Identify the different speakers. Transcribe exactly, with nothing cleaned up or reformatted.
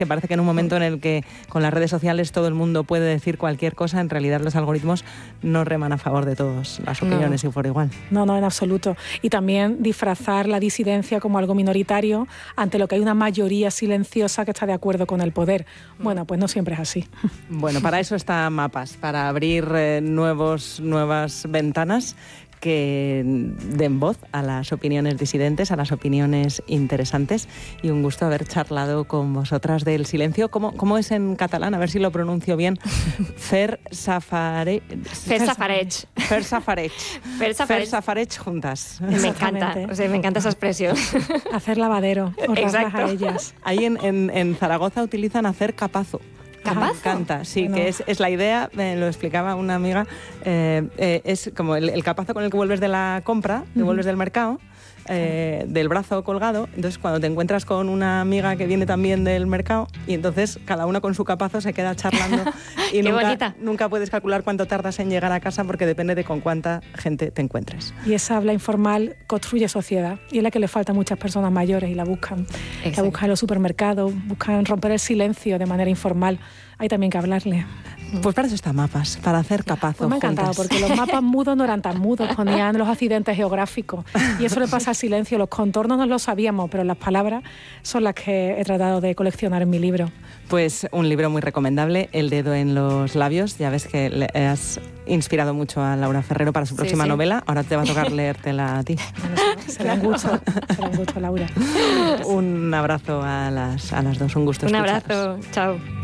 Speaker 1: que parece que en un momento en el que con las redes sociales todo el mundo puede decir cualquier cosa, en realidad los algoritmos no reman a favor de todas las opiniones no. y por igual.
Speaker 2: No, no, en absoluto. Y también disfrazar la disidencia como algo minoritario ante lo que hay una mayoría silenciosa que está de acuerdo con el poder. Bueno, pues no siempre es así.
Speaker 1: Bueno, para eso está Mapas, para abrir eh, nuevos, nuevas ventanas que den voz a las opiniones disidentes, a las opiniones interesantes, y un gusto haber charlado con vosotras del silencio. ¿Cómo, cómo es en catalán? A ver si lo pronuncio bien. Fer Safareig.
Speaker 3: Fer Safareig.
Speaker 1: Fer Safareig.
Speaker 3: Fer Safareig.
Speaker 1: Fer Safareig juntas.
Speaker 3: Me encanta, o sea, me encanta esa expresión.
Speaker 2: Hacer lavadero, honrarlas a ellas.
Speaker 1: Ahí en, en, en Zaragoza utilizan hacer capazo.
Speaker 3: ¿Capazo?
Speaker 1: Me encanta, sí,
Speaker 2: Bueno.
Speaker 1: que es, es la idea, me lo explicaba una amiga, eh, eh, es como el, el capazo con el que vuelves de la compra, que uh-huh. vuelves del mercado, eh, del brazo colgado. Entonces cuando te encuentras con una amiga que viene también del mercado, y entonces cada una con su capazo se queda charlando y nunca, nunca puedes calcular cuánto tardas en llegar a casa, porque depende de con cuánta gente te encuentres.
Speaker 2: Y esa habla informal construye sociedad, y es la que le falta a muchas personas mayores, y la buscan. Exacto. La buscan en los supermercados, buscan romper el silencio de manera informal. Hay también que hablarle.
Speaker 1: Pues para eso está Mapas, para hacer capazo.
Speaker 2: Pues me ha encantado,
Speaker 1: juntas.
Speaker 2: Porque los mapas mudos no eran tan mudos, ponían los accidentes geográficos. Y eso le pasa al silencio. Los contornos no los sabíamos, pero las palabras son las que he tratado de coleccionar en mi libro.
Speaker 1: Pues un libro muy recomendable, El dedo en los labios. Ya ves que le has inspirado mucho a Laura Ferrero para su próxima sí, sí. novela. Ahora te va a tocar leértela a ti.
Speaker 2: Bueno, será un gusto, será un gusto, Laura.
Speaker 1: Un abrazo a las, a las dos, un gusto
Speaker 3: Un
Speaker 1: escucharos.
Speaker 3: abrazo, chao.